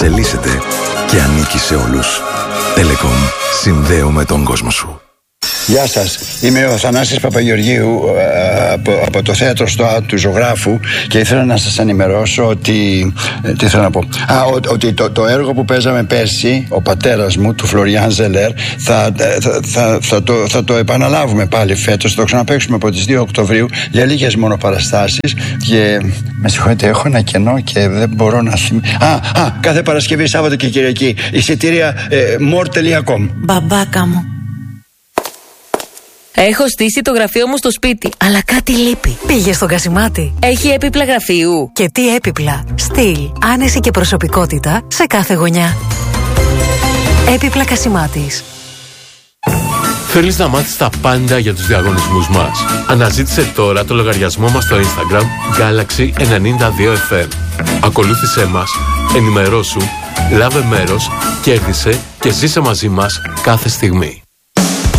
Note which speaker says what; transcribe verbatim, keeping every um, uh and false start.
Speaker 1: Τελείσετε και ανήκει σε όλους. Telecom. Συνδέουμε τον κόσμο σου.
Speaker 2: Γεια σας, είμαι ο Θανάσης Παπαγεωργίου από, από το θέατρο στο ΑΤ του Ζωγράφου και ήθελα να σας ενημερώσω ότι, τι θέλω να πω, Α, ο, ότι το, το έργο που παίζαμε πέρσι, ο πατέρας μου, του Φλωριάν Ζελέρ, θα, θα, θα, θα, το, θα το επαναλάβουμε πάλι φέτος, θα το ξαναπαίξουμε από τις δύο Οκτωβρίου για λίγες μόνο παραστάσεις και με συγχωρείτε, έχω ένα κενό και δεν μπορώ να θυμηθώ. Α, α, κάθε Παρασκευή, Σάββατο και Κυριακή, εισιτήρια ε, more τελεία com.
Speaker 3: Μπαμπάκα μου. Έχω στήσει το γραφείο μου στο σπίτι, αλλά κάτι λείπει.
Speaker 4: Πήγε στον Κασιμάτη.
Speaker 3: Έχει έπιπλα γραφείου.
Speaker 4: Και τι έπιπλα. Στυλ, άνεση και προσωπικότητα σε κάθε γωνιά. Έπιπλα Κασιμάτης.
Speaker 5: Θέλεις να μάθεις τα πάντα για τους διαγωνισμούς μας? Αναζήτησε τώρα το λογαριασμό μας στο Instagram Galaxy ενενήντα δύο εφ εμ. Ακολούθησέ μας, ενημερώσου, λάβε μέρος, κέρδισε και ζήσε μαζί μας κάθε στιγμή.